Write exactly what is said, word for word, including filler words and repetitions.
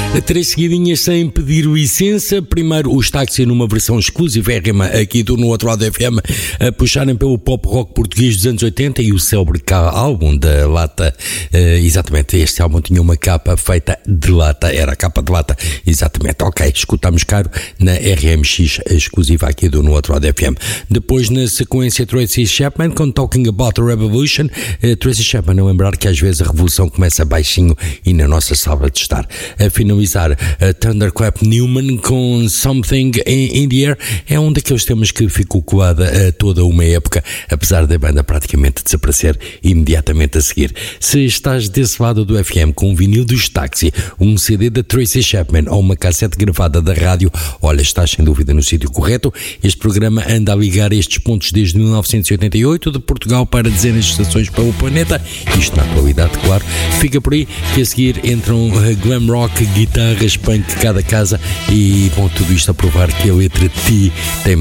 Três seguidinhas sem pedir licença. Primeiro os Táxi numa versão exclusivérrima aqui do No Outro Lado F M, a puxarem pelo pop rock português dos anos oitenta e o célebre álbum da Lata. Uh, exatamente, este álbum tinha uma capa feita de lata, era a capa de lata, exatamente. Ok, escutamos caro na R M X exclusiva aqui do No Outro Lado F M. Depois na sequência Tracy Chapman com Talking About the Revolution. uh, Tracy Chapman a lembrar que às vezes a revolução começa baixinho e na nossa sala de estar. A finalizar uh, Thunderclap Newman com Something in, in the Air. É um daqueles temas que ficou colada a toda uma época, apesar da banda praticamente desaparecer imediatamente a seguir. Se estás desse lado do F M com um vinil dos Táxi, um C D da Tracy Chapman ou uma cassete gravada da rádio, olha, estás sem dúvida no sítio correto. Este programa anda a ligar estes pontos desde mil novecentos e oitenta e oito, de Portugal para dezenas de estações pelo planeta, isto na atualidade, claro. Fica por aí que a seguir entram uh, glam rock, guitarras, punk, cada casa e, bom, tudo isto a provar que a letra T tem